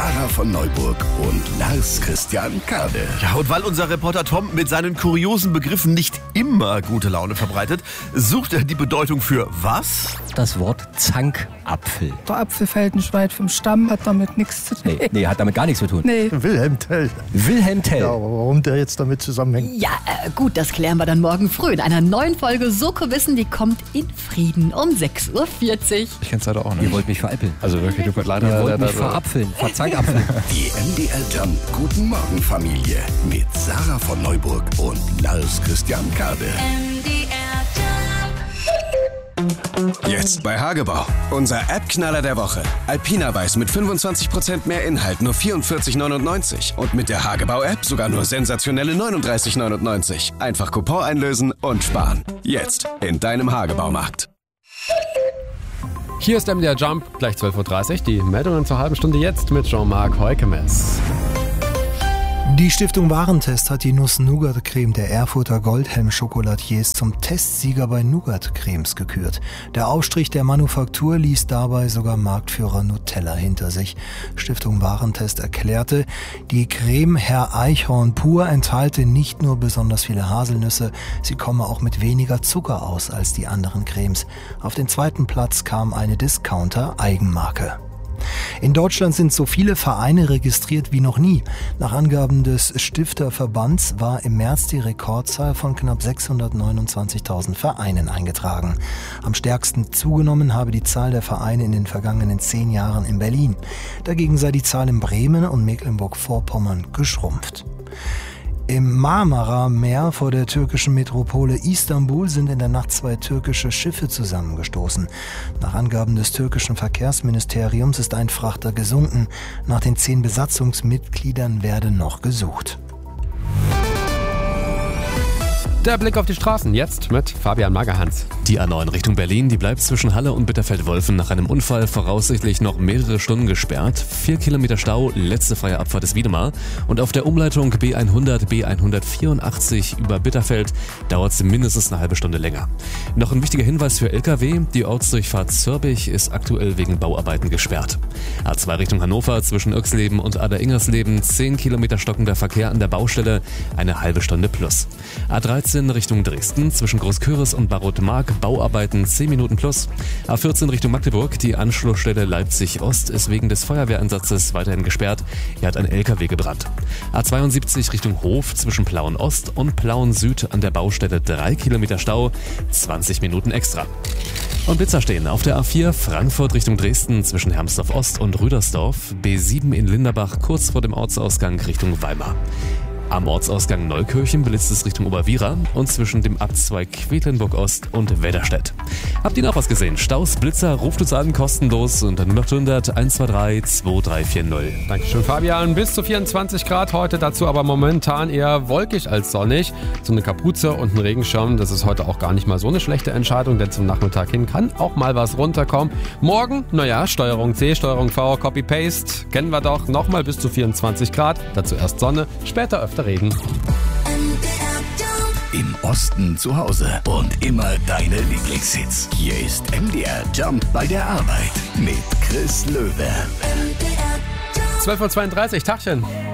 Sarah von Neuburg und Lars Christian Kade. Ja, und weil unser Reporter Tom mit seinen kuriosen Begriffen nicht immer gute Laune verbreitet, sucht er die Bedeutung für was? Das Wort Zankapfel. Der Apfel fällt nicht weit vom Stamm, hat damit nichts zu tun. Nee, hat damit gar nichts zu tun. Nee. Wilhelm Tell. Wilhelm Tell. Ja, aber warum der jetzt damit zusammenhängt? Ja, gut, das klären wir dann morgen früh in einer neuen Folge Soko Wissen, die kommt in Frieden um 6.40 Uhr. Ich kenn's leider auch nicht. Ihr wollt mich veräppeln. Also wirklich, du könnt leider... Ihr wollt mich verapfeln, verzankapfeln. Die MDR Jump Guten Morgen Familie mit Sarah von Neuburg und Lars Christian Kade. Jetzt bei Hagebau. Unser App-Knaller der Woche. Alpina Weiß mit 25% mehr Inhalt, nur 44,99. Und mit der Hagebau-App sogar nur sensationelle 39,99. Einfach Coupon einlösen und sparen. Jetzt in deinem Hagebaumarkt. Hier ist MDR Jump, gleich 12.30 Uhr. Die Meldungen zur halben Stunde jetzt mit Jean-Marc Heukemes. Die Stiftung Warentest hat die Nuss-Nougat-Creme der Erfurter Goldhelm-Schokoladiers zum Testsieger bei Nougat-Cremes gekürt. Der Aufstrich der Manufaktur ließ dabei sogar Marktführer Nutella hinter sich. Stiftung Warentest erklärte, die Creme Herr Eichhorn pur enthalte nicht nur besonders viele Haselnüsse, sie komme auch mit weniger Zucker aus als die anderen Cremes. Auf den zweiten Platz kam eine Discounter-Eigenmarke. In Deutschland sind so viele Vereine registriert wie noch nie. Nach Angaben des Stifterverbands war im März die Rekordzahl von knapp 629.000 Vereinen eingetragen. Am stärksten zugenommen habe die Zahl der Vereine in den vergangenen 10 Jahren in Berlin. Dagegen sei die Zahl in Bremen und Mecklenburg-Vorpommern geschrumpft. Im Marmara-Meer vor der türkischen Metropole Istanbul sind in der Nacht 2 türkische Schiffe zusammengestoßen. Nach Angaben des türkischen Verkehrsministeriums ist ein Frachter gesunken. Nach den 10 Besatzungsmitgliedern werde noch gesucht. Der Blick auf die Straßen jetzt mit Fabian Magerhans. Die A9 Richtung Berlin, die bleibt zwischen Halle und Bitterfeld-Wolfen nach einem Unfall voraussichtlich noch mehrere Stunden gesperrt. 4 Kilometer Stau, letzte freie Abfahrt ist Wiedemar. Und auf der Umleitung B100, B184 über Bitterfeld dauert es mindestens eine halbe Stunde länger. Noch ein wichtiger Hinweis für LKW, die Ortsdurchfahrt Zürbich ist aktuell wegen Bauarbeiten gesperrt. A2 Richtung Hannover zwischen Oechsleben und Ader-Ingersleben, 10 Kilometer stockender Verkehr an der Baustelle, eine halbe Stunde plus. A13 Richtung Dresden zwischen Großküritz und Barotmark, Bauarbeiten 10 Minuten plus. A14 Richtung Magdeburg, die Anschlussstelle Leipzig-Ost ist wegen des Feuerwehreinsatzes weiterhin gesperrt. Hier hat ein LKW gebrannt. A72 Richtung Hof zwischen Plauen-Ost und Plauen-Süd an der Baustelle 3 Kilometer Stau, 20 Minuten extra. Und Blitzer stehen auf der A4 Frankfurt Richtung Dresden zwischen Hermsdorf-Ost und Rüdersdorf, B7 in Linderbach kurz vor dem Ortsausgang Richtung Weimar. Am Ortsausgang Neukirchen blitzt es Richtung Oberwiera und zwischen dem Abzweig Quedlinburg-Ost und Wedderstedt. Habt ihr noch was gesehen? Staus, Blitzer, ruft uns an, kostenlos unter 0800 123 2340. Dankeschön, Fabian. Bis zu 24 Grad heute, dazu aber momentan eher wolkig als sonnig. So eine Kapuze und ein Regenschirm, das ist heute auch gar nicht mal so eine schlechte Entscheidung, denn zum Nachmittag hin kann auch mal was runterkommen. Morgen, Steuerung C, Steuerung V, Copy-Paste, kennen wir doch, nochmal bis zu 24 Grad. Dazu erst Sonne, später öfter Regen. Im Osten zu Hause und immer deine Lieblingshits. Hier ist MDR Jump bei der Arbeit mit Chris Löwe. 12.32 Uhr, Tachchen.